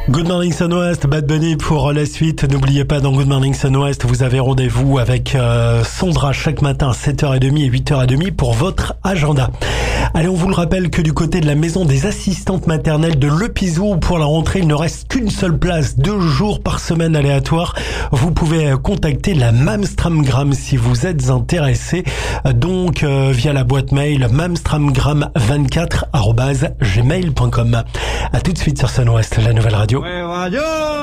Good Morning Sun-Ouest, Bad Bunny pour la suite. N'oubliez pas, dans Good Morning Sun-Ouest, vous avez rendez-vous avec Sondra chaque matin à 7h30 et 8h30 pour votre agenda. Allez, on vous le rappelle que du côté de la maison des assistantes maternelles de Le Pizou, pour la rentrée, il ne reste qu'une seule place, 2 jours par semaine aléatoire. Vous pouvez contacter la Mamstramgram si vous êtes intéressé. Donc, via la boîte mail mamstramgram24@gmail.com. À tout de suite sur Sun-Ouest, la nouvelle radio. Ouais, radio.